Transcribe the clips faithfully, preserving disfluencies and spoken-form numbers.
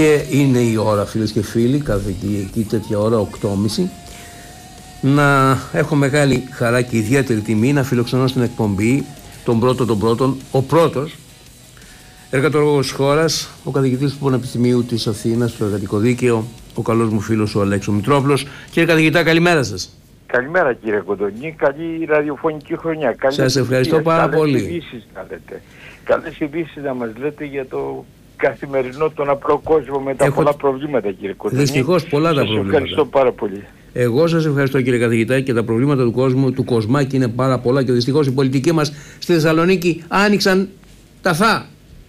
Και είναι η ώρα, φίλες και φίλοι, κάθε εκεί, εκεί τέτοια ώρα, οκτώ και μισή, να έχω μεγάλη χαρά και ιδιαίτερη τιμή να φιλοξενώ στην εκπομπή τον πρώτο των πρώτων, ο πρώτος εργατολόγος της χώρας, ο καθηγητής του Πανεπιστημίου της Αθήνας, στο Εργατικό Δίκαιο, ο καλός μου φίλος ο Αλέξος Μητρόπουλος. Κύριε καθηγητά, καλημέρα σας. Καλημέρα κύριε Κοντονή, καλή ραδιοφωνική χρονιά. Καλή σας ευχαριστώ ειδήσεις, πάρα καλές πολύ. Ειδήσεις να λέτε. Καλές ειδήσεις να μας λέτε για το καθημερινό, τον απλό κόσμο με τα Έχω... πολλά προβλήματα κύριε Κοντονή. Δυστυχώς πολλά τα σας προβλήματα. Ευχαριστώ πάρα πολύ. Εγώ σας ευχαριστώ κύριε καθηγητά, και τα προβλήματα του κόσμου, του κοσμάκι είναι πάρα πολλά και δυστυχώς οι πολιτικοί μας στη Θεσσαλονίκη άνοιξαν τα θά.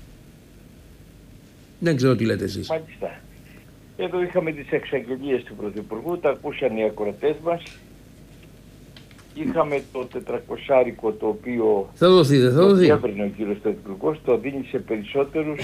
Δεν ξέρω τι λέτε εσείς. Μάλιστα. Εδώ είχαμε τις εξαγγελίες του Πρωθυπουργού, τα ακούσαν οι ακροατές μας. Είχαμε το τετρακοσάρικο το οποίο θα δοθεί, δεν θα το δοθεί. διεύρυνε ο κύριος Πρωθυπουργός, το δίνει σε περισσότερους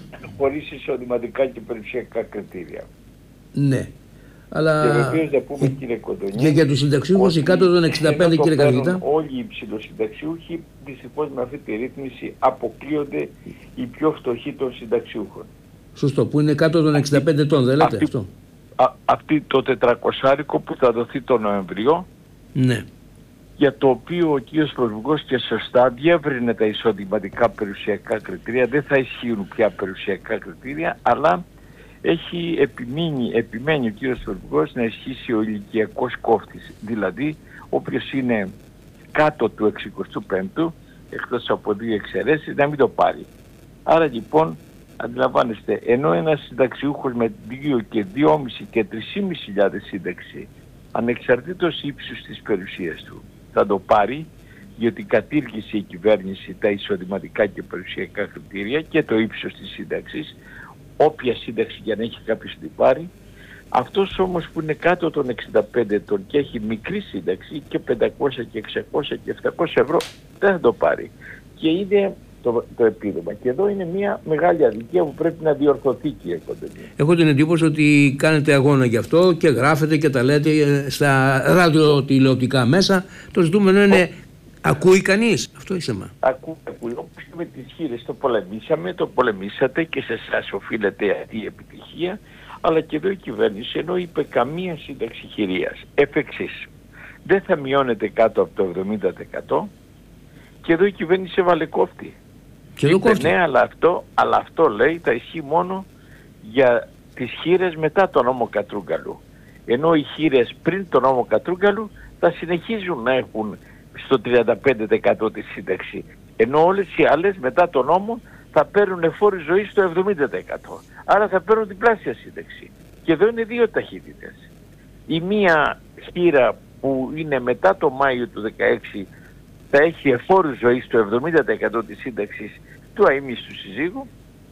χωρίς εισοδηματικά και περιουσιακά κριτήρια. Ναι. Αλλά... Και βεβαίως να πούμε κύριε Κοντονή, και για τους συνταξιούχους οι κάτω των εξήντα πέντε κύριε καθηγητά. Όλοι οι υψηλοσυνταξιούχοι δυστυχώς με αυτή τη ρύθμιση αποκλείονται οι πιο φτωχοί των συνταξιούχων. Σωστό, που είναι κάτω των εξήντα πέντε ετών, δεν λέτε αυτή, αυτό. Α, αυτή το τετρακοσάρικο που θα δοθεί τον Νοεμβρίο, ναι, για το οποίο ο κύριος Πρωθυπουργός και σωστά διεύρυνε τα εισοδηματικά περιουσιακά κριτήρια, δεν θα ισχύουν πια περιουσιακά κριτήρια, αλλά έχει επιμείνει, επιμένει ο κύριος Πρωθυπουργός να ισχύσει ο ηλικιακός κόφτης, δηλαδή όποιος είναι κάτω του εξηκοστού πέμπτου, εκτός από δύο εξαιρέσεις, να μην το πάρει. Άρα λοιπόν, αντιλαμβάνεστε, ενώ ένας συνταξιούχος με δύο και δυόμισι και τρεις χιλιάδες πεντακόσια σύνταξη, ανεξαρτήτως ύψους της περιουσίας του, θα το πάρει, διότι κατήργησε η κυβέρνηση τα εισοδηματικά και περιουσιακά κριτήρια και το ύψος της σύνταξης, όποια σύνταξη για να έχει κάποιος την πάρει. Αυτός όμως που είναι κάτω των εξήντα πέντε ετών και έχει μικρή σύνταξη και πεντακόσια και εξακόσια και επτακόσια ευρώ δεν θα το πάρει. Και είναι το, το επίδομα. Και εδώ είναι μια μεγάλη αδικία που πρέπει να διορθωθεί, κύριε Κοντονή. Έχω την εντύπωση ότι κάνετε αγώνα γι' αυτό και γράφετε και τα λέτε στα ραδιοτηλεοπτικά μέσα. Το ζητούμενο είναι, ακούει κανείς? Αυτό είσαι μα. Ακούει, ακούει. Όπως με τις χείρες το πολεμήσαμε, το πολεμήσατε και σε εσάς οφείλεται αυτή η επιτυχία. Αλλά και εδώ η κυβέρνηση, ενώ είπε καμία σύνταξη χειρίας, εφ' εξής, δεν θα μειώνεται κάτω από το εβδομήντα τοις εκατό, και εδώ η κυβέρνηση έβαλε κόφτη. Και εδώ κόφτη. Ναι, αλλά αυτό, αλλά αυτό λέει θα ισχύει μόνο για τις χείρες μετά τον νόμο Κατρούγκαλου. Ενώ οι χείρες πριν τον νόμο Κατρούγκαλου θα συνεχίζουν να έχουν στο τριάντα πέντε τοις εκατό τη σύνταξη. Ενώ όλες οι άλλες μετά τον νόμο θα παίρνουν φόρη ζωής στο εβδομήντα τοις εκατό. Άρα θα παίρνουν διπλάσια σύνταξη. Και εδώ είναι δύο ταχύτητες. Η μία χείρα που είναι μετά το Μάιο του δεκαέξι θα έχει εφόρου ζωής στο εβδομήντα τοις εκατό της σύνταξης του αείμνηστου συζύγου.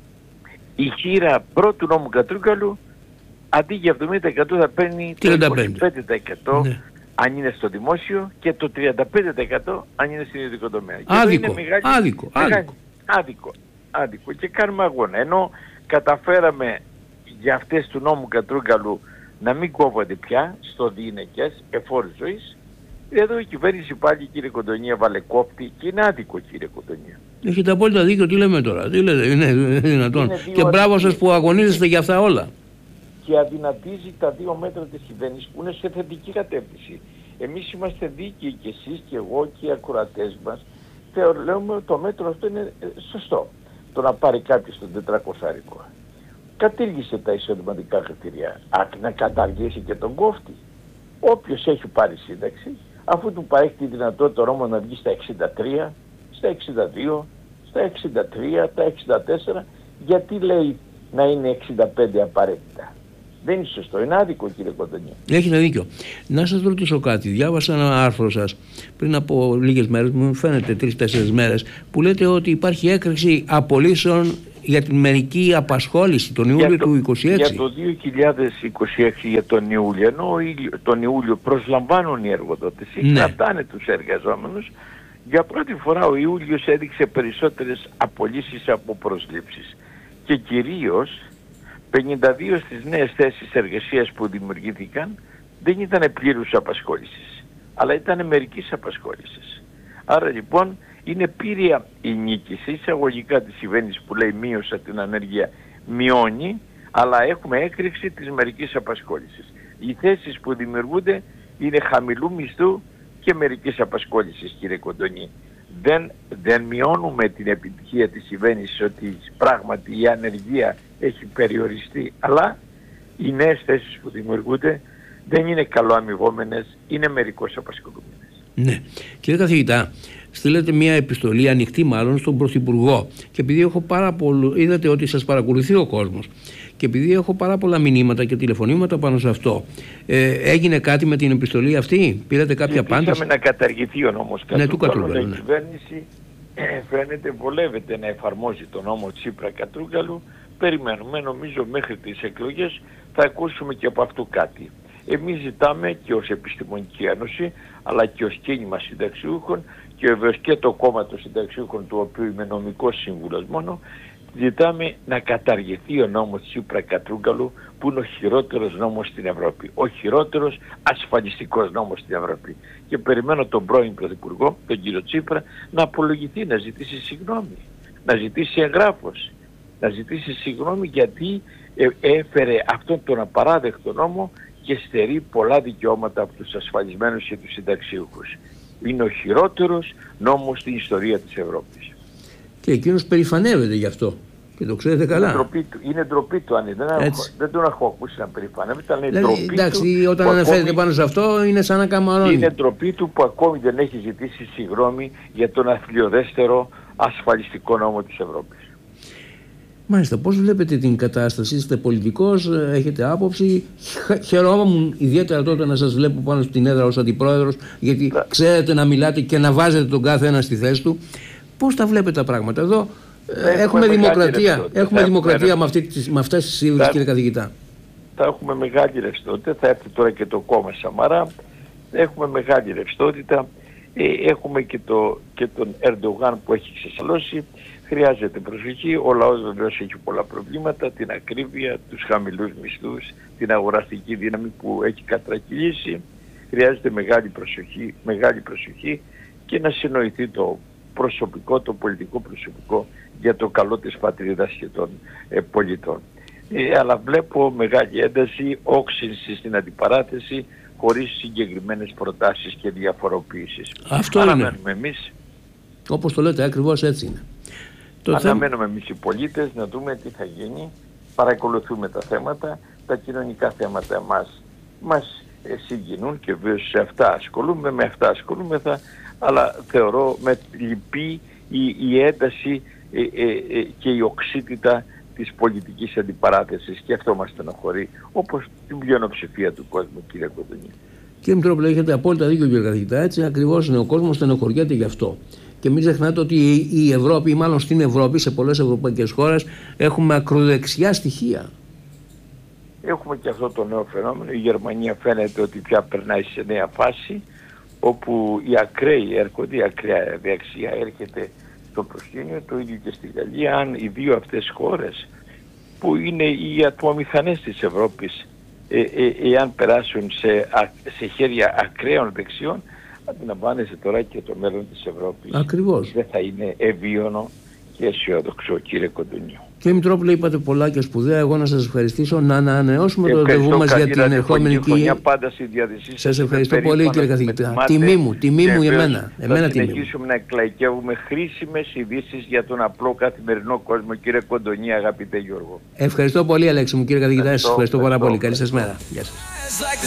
Η χείρα πρώτου νόμου Κατρούγκαλου αντί για εβδομήντα τοις εκατό θα παίρνει το είκοσι πέντε τοις εκατό ναι. αν είναι στο δημόσιο και το τριάντα πέντε τοις εκατό αν είναι στην ιδιωτικό τομέα. Άδικο, μεγάλη, άδικο, μεγάλη, άδικο. άδικο. Άδικο και κάνουμε αγώνα. Ενώ καταφέραμε για αυτές του νόμου Κατρούγκαλου να μην κόβονται πια στο διηνεκές εφόρου ζωής, εδώ η κυβέρνηση πάλι κύριε Κοντονία βάλε κόφτη και είναι άδικο κύριε Κοντονία. Έχετε απόλυτα δίκιο, τι λέμε τώρα, τι λέτε, είναι δυνατόν. Είναι και μπράβο σας που αγωνίζεστε για αυτά όλα. Και αδυνατίζει τα δύο μέτρα της κυβέρνησης που είναι σε θετική κατεύθυνση. Εμείς είμαστε δίκαιοι και εσείς και εγώ και οι ακροατές μας. Θεωρούμε ότι το μέτρο αυτό είναι σωστό. Το να πάρει κάποιος τον τετρακοσάρικο. Κατήργησε τα εισοδηματικά κριτήρια. Άκει να καταργήσει και τον κόφτη. Όποιος έχει πάρει σύνταξη, αφού του παρέχει τη δυνατότητα νόμο να βγει στα εξήντα τρία, στα εξήντα δύο, στα εξήντα τρία, τα εξήντα τέσσερα, γιατί λέει να είναι εξήντα πέντε απαραίτητα? Δεν είναι σωστό, είναι άδικο κύριε Κοντονία. Έχετε δίκιο. Να σας ρωτήσω κάτι. Διάβασα ένα άρθρο σας πριν από λίγες μέρες, μου φαίνεται τρεις-τέσσερις μέρες, που λέτε ότι υπάρχει έκρηξη απολύσεων για την μερική απασχόληση τον Ιούλιο το, του είκοσι έξι. Για το δύο χιλιάδες είκοσι έξι, για τον Ιούλιο, ενώ τον Ιούλιο προσλαμβάνουν οι εργοδότες, ναι. κρατάνε τους εργαζόμενους, για πρώτη φορά ο Ιούλιος έδειξε περισσότερες απολύσεις από προσλήψεις. Και κυρίως πενήντα δύο στις νέες θέσεις εργασίας που δημιουργήθηκαν δεν ήταν πλήρους απασχόλησης, αλλά ήταν μερικής απασχόλησης. Άρα λοιπόν είναι πήρια η νίκη σε εισαγωγικά της κυβέρνησης που λέει μείωσα την ανεργία, μειώνει, αλλά έχουμε έκρηξη της μερικής απασχόλησης. Οι θέσεις που δημιουργούνται είναι χαμηλού μισθού και μερικής απασχόλησης, κύριε Κοντονή. Δεν, δεν μειώνουμε την επιτυχία της κυβέρνησης ότι πράγματι η ανεργία έχει περιοριστεί, αλλά οι νέες θέσεις που δημιουργούνται δεν είναι καλοαμοιβόμενες, είναι μερικώς απασχολούμενες. Ναι. Κύριε καθηγητά, στείλετε μια επιστολή, ανοιχτή μάλλον, στον Πρωθυπουργό. Και επειδή έχω πάρα πολλού, είδατε ότι σας παρακολουθεί ο κόσμος. Και επειδή έχω πάρα πολλά μηνύματα και τηλεφωνήματα πάνω σε αυτό, ε, έγινε κάτι με την επιστολή αυτή, πήρατε κάποια απάντηση? Ζητήσαμε να καταργηθεί ο νόμος Κατρούγκαλου. Ναι, του Κατρούγκαλου. Η κυβέρνηση ε, φαίνεται βολεύεται να εφαρμόζει τον νόμο Τσίπρα Κατρούγκαλου. Περιμένουμε, νομίζω μέχρι τις εκλογές θα ακούσουμε και από αυτού κάτι. Εμείς ζητάμε και ως Επιστημονική Ένωση, αλλά και ως κίνημα συνταξιούχων και βεβαίως και το κόμμα των συνταξιούχων, του οποίου είμαι νομικός σύμβουλος μόνο, ζητάμε να καταργηθεί ο νόμος Τσίπρα Κατρούγκαλου, που είναι ο χειρότερος νόμος στην Ευρώπη. Ο χειρότερος ασφαλιστικός νόμος στην Ευρώπη. Και περιμένω τον πρώην Πρωθυπουργό, τον κύριο Τσίπρα, να απολογηθεί, να ζητήσει συγγνώμη, να ζητήσει εγγράφος, να ζητήσει συγγνώμη γιατί έφερε αυτόν τον απαράδεκτο νόμο και στερεί πολλά δικαιώματα από τους ασφαλισμένους και τους συνταξιούχους. Είναι ο χειρότερος νόμος στην ιστορία της Ευρώπης. Και εκείνος περηφανεύεται γι' αυτό. Και το ξέρετε καλά. Είναι ντροπή του, είναι ντροπή του αν δεν, δεν τον έχω ακούσει να περηφανεύεται, αλλά είναι δηλαδή, ντροπή εντάξει, του. Εντάξει, όταν αναφέρεται ακόμη, πάνω σε αυτό είναι σαν να καμαρώνει. Είναι ντροπή του που ακόμη δεν έχει ζητήσει συγγνώμη για τον αθλιωδέστερο ασφαλιστικό νόμο της Ευρώπης. Μάλιστα, πώς βλέπετε την κατάσταση, είστε πολιτικός, έχετε άποψη, χαιρόμουν ιδιαίτερα τότε να σας βλέπω πάνω στην έδρα ως αντιπρόεδρος, γιατί yeah. ξέρετε να μιλάτε και να βάζετε τον κάθε ένα στη θέση του. Πώς τα βλέπετε τα πράγματα εδώ? Έχουμε, έχουμε δημοκρατία, έχουμε δημοκρατία με, αυτή, με αυτές τις είδους, κύριε καθηγητά. Θα έχουμε μεγάλη ρευστότητα, θα έρθει τώρα και το κόμμα Σαμαρά, έχουμε μεγάλη ρευστότητα, έχουμε και, το, και τον Ερντογάν που έχει ξεσαλώσει. Χρειάζεται προσοχή, ο λαός βεβαίως έχει πολλά προβλήματα, την ακρίβεια, τους χαμηλούς μισθούς, την αγοραστική δύναμη που έχει κατρακυλήσει. Χρειάζεται μεγάλη προσοχή, μεγάλη προσοχή και να συνοηθεί το προσωπικό, το πολιτικό προσωπικό για το καλό της πατρίδας και των ε, πολιτών. Ε, αλλά βλέπω μεγάλη ένταση, όξυνση στην αντιπαράθεση, χωρίς συγκεκριμένες προτάσεις και διαφοροποίησεις. Αυτό αναμένουμε εμείς. Όπως το λέτε, ακριβώς έτσι είναι. Το αναμένουμε εμείς οι πολίτες να δούμε τι θα γίνει, παρακολουθούμε τα θέματα, τα κοινωνικά θέματα μας, μας ε, συγκινούν και βέβαια σε αυτά ασχολούμαι, με αυτά ασχολούμεθα, αλλά θεωρώ με λυπή η, η ένταση ε, ε, ε, και η οξύτητα της πολιτικής αντιπαράθεσης και αυτό μας στενοχωρεί, όπως την πλειοψηφία του κόσμου, κύριε Κοντονή. Κύριε Μητρόπουλε, έχετε απόλυτα δίκιο, κύριε καθηγητά, έτσι ακριβώς είναι, ο κόσμος στενοχωριέται γι' αυτό. Και μην ξεχνάτε ότι η Ευρώπη, ή μάλλον στην Ευρώπη, σε πολλές ευρωπαϊκές χώρες, έχουμε ακροδεξιά στοιχεία. Έχουμε και αυτό το νέο φαινόμενο. Η Γερμανία φαίνεται ότι πια περνάει σε νέα φάση, όπου οι ακραίοι έρχονται, η ακραία δεξιά έρχεται στο προσκήνιο, το ίδιο και στη Γαλλία. Αν οι δύο αυτές χώρες, που είναι οι ατμομηχανές της Ευρώπης, ε, ε, εάν περάσουν σε, σε χέρια ακραίων δεξιών, αντιλαμβάνεσαι τώρα και το μέλλον της Ευρώπης. Ακριβώς. Δεν θα είναι ευίωνο και αισιόδοξο, κύριε Κοντονίου. Κύριε Μητρόπουλε, είπατε πολλά και σπουδαία. Εγώ να σας ευχαριστήσω, να ανανεώσουμε το ραντεβού μας για την ερχόμενη χρονιά. Πάντα στη διάθεσή σας. Σας ευχαριστώ πολύ, κύριε καθηγητά. Τιμή μου, τιμή μου για μένα. Θα συνεχίσουμε να εκλαϊκεύουμε χρήσιμες ειδήσεις για τον απλό καθημερινό κόσμο, κύριε Κοντονή, αγαπητέ Γιώργο. Ευχαριστώ πολύ, Αλέξη μου, κύριε καθηγητά. Σας ευχαριστώ πάρα πολύ. Καλή σας μέρα. Γεια σας.